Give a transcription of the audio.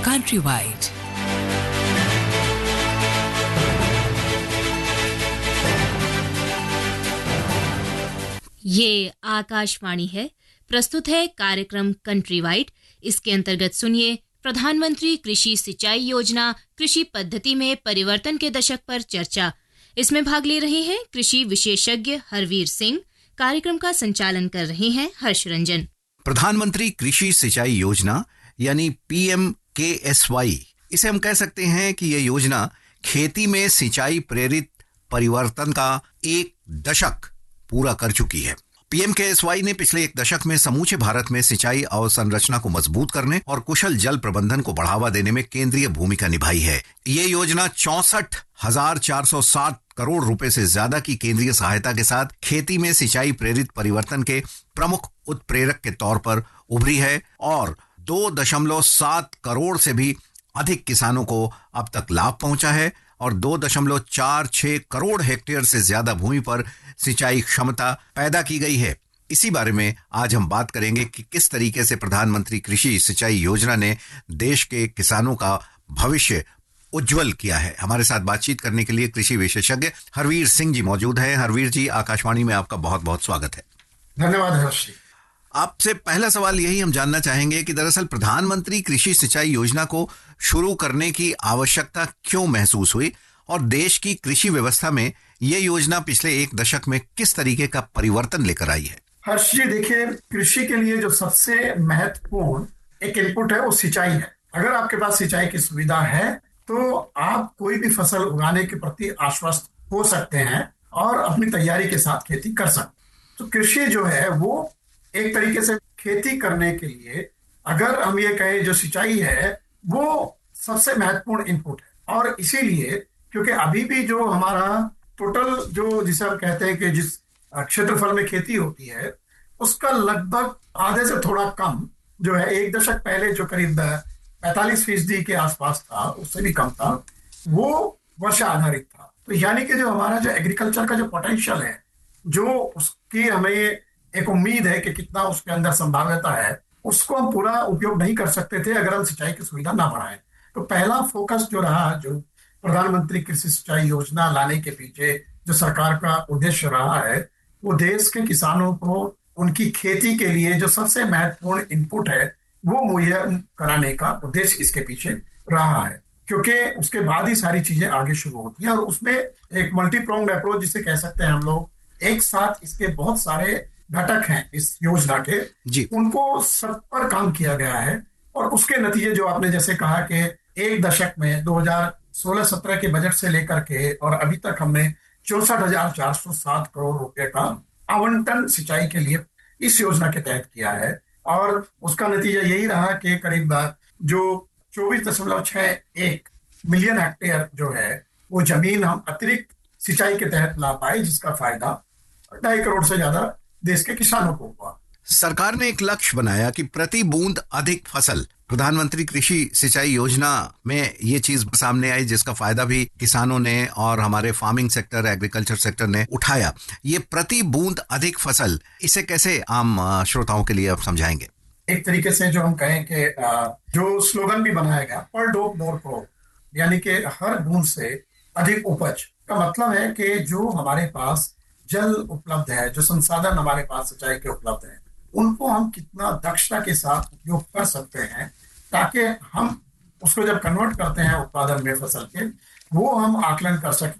Countrywide. ये आकाशवाणी है। प्रस्तुत है कार्यक्रम कंट्री वाइड। इसके अंतर्गत सुनिए प्रधानमंत्री कृषि सिंचाई योजना कृषि पद्धति में परिवर्तन के दशक पर चर्चा। इसमें भाग ले रहे हैं कृषि विशेषज्ञ हरवीर सिंह। कार्यक्रम का संचालन कर रहे हैं हर्ष रंजन। प्रधानमंत्री कृषि सिंचाई योजना यानी PMKSY, इसे हम कह सकते हैं कि यह योजना खेती में सिंचाई प्रेरित परिवर्तन का एक दशक पूरा कर चुकी है। PMKSY ने पिछले एक दशक में समूचे भारत में सिंचाई अवसंरचना को मजबूत करने और कुशल जल प्रबंधन को बढ़ावा देने में केंद्रीय भूमिका निभाई है। ये योजना 64,407 करोड़ रुपए से ज्यादा की केंद्रीय सहायता के साथ खेती में सिंचाई प्रेरित परिवर्तन के प्रमुख उत्प्रेरक के तौर पर उभरी है और 2.7 करोड़ से भी अधिक किसानों को अब तक लाभ पहुंचा है और 2.46 करोड़ हेक्टेयर से ज्यादा भूमि पर सिंचाई क्षमता पैदा की गई है। इसी बारे में आज हम बात करेंगे कि किस तरीके से प्रधानमंत्री कृषि सिंचाई योजना ने देश के किसानों का भविष्य उज्जवल किया है। हमारे साथ बातचीत करने के लिए कृषि विशेषज्ञ हरवीर सिंह जी मौजूद हैं। हरवीर जी, आकाशवाणी में आपका बहुत बहुत स्वागत है। धन्यवाद हर्ष जी। आपसे पहला सवाल यही हम जानना चाहेंगे कि दरअसल प्रधानमंत्री कृषि सिंचाई योजना को शुरू करने की आवश्यकता क्यों महसूस हुई और देश की कृषि व्यवस्था में यह योजना पिछले एक दशक में किस तरीके का परिवर्तन लेकर आई है? हर्ष जी, देखिए, कृषि के लिए जो सबसे महत्वपूर्ण एक इनपुट है वो सिंचाई है। अगर आपके पास सिंचाई की सुविधा है तो आप कोई भी फसल उगाने के प्रति आश्वस्त हो सकते हैं और अपनी तैयारी के साथ खेती कर सकते हैं। तो कृषि जो है वो एक तरीके से खेती करने के लिए, अगर हम ये कहें, जो सिंचाई है वो सबसे महत्वपूर्ण इनपुट है। और इसीलिए क्योंकि अभी भी जो हमारा टोटल जो जिसे हम कहते हैं कि जिस क्षेत्रफल में खेती होती है उसका लगभग आधे से थोड़ा कम जो है, एक दशक पहले जो करीब 45% के आसपास था, उससे भी कम था, वो वर्षा आधारित था। तो यानी कि जो हमारा जो एग्रीकल्चर का जो पोटेंशियल है, जो उसकी हमें एक उम्मीद है कि कितना उसके अंदर संभाव्यता है, उसको हम पूरा उपयोग नहीं कर सकते थे अगर हम सिंचाई की सुविधा ना बढ़ाएं। तो पहला फोकस जो रहा, जो प्रधानमंत्री कृषि सिंचाई योजना लाने के पीछे जो सरकार का उद्देश्य रहा है, वो देश के किसानों को उनकी खेती के लिए जो सबसे महत्वपूर्ण इनपुट है वो मुहैया कराने का उद्देश्य इसके पीछे रहा है। क्योंकि उसके बाद ही सारी चीजें आगे शुरू होती हैं और उसमें एक मल्टी प्रोंग्ड अप्रोच जिसे कह सकते हैं हम लोग, एक साथ इसके बहुत सारे घटक हैं इस योजना के जी, उनको सब पर काम किया गया है और उसके नतीजे जो आपने जैसे कहा कि एक दशक में 2016-17 के बजट से लेकर के और अभी तक हमने 64,407 करोड़ रुपए का आवंटन सिंचाई के लिए इस योजना के तहत किया है और उसका नतीजा यही रहा कि करीब जो 24.61 मिलियन हेक्टेयर जो है वो जमीन हम अतिरिक्त सिंचाई के तहत ला पाए, जिसका फायदा 2.5 करोड़ से ज्यादा देश के किसानों को हुआ। सरकार ने एक लक्ष्य बनाया कि प्रति बूंद अधिक फसल। प्रधानमंत्री कृषि सिंचाई योजना में ये चीज सामने आई जिसका फायदा भी किसानों ने और हमारे फार्मिंग सेक्टर, एग्रीकल्चर सेक्टर ने उठाया। ये प्रति बूंद अधिक फसल, इसे कैसे आम श्रोताओं के लिए आप समझाएंगे? एक तरीके से जो हम कहें कि जो स्लोगन भी बनाया गया, पर ड्रॉप मोर क्रॉप, यानी कि हर बूंद से अधिक उपज, का मतलब है कि जो हमारे पास जल उपलब्ध है, जो संसाधन हमारे पास सिंचाई के उपलब्ध है, उनको हम कितना दक्षता के साथ उपयोग कर सकते हैं ताकि हम उसको जब कन्वर्ट करते हैं उत्पादन में फसल के, वो हम आकलन कर सकते